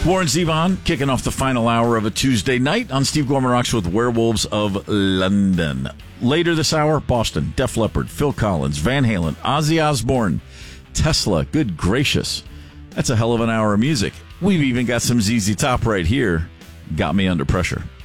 Warren Zevon kicking off the final hour of a Tuesday night on Steve Gorman Rocks with Werewolves of London. Later this hour, Boston, Def Leppard, Phil Collins, Van Halen, Ozzy Osbourne, Tesla. Good gracious. That's a hell of an hour of music. We've even got some ZZ Top right here. Got Me Under Pressure.